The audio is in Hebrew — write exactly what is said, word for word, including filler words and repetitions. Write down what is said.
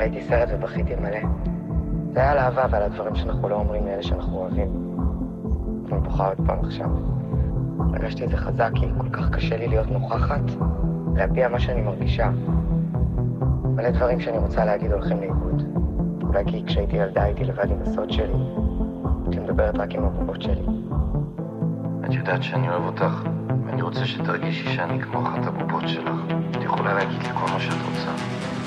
ראיתי סרט ובכיתי מלא. זה היה על אהבה ועל הדברים שאנחנו לא אומרים לאלה שאנחנו אוהבים. אני בוכה עוד פעם עכשיו. הרגשתי את זה חזק כי כל כך קשה לי להיות נוכחת, להביע מה שאני מרגישה. מלא דברים שאני רוצה להגיד הולכים לאיבוד. אולי כי כשהייתי ילדה הייתי לבד עם הסוד שלי. הייתי מדברת רק עם הבובות שלי. את יודעת שאני אוהב אותך, ואני רוצה שתרגישי שאני כמו אחת הבובות שלך. את יכולה להגיד לי כל מה שאת רוצה.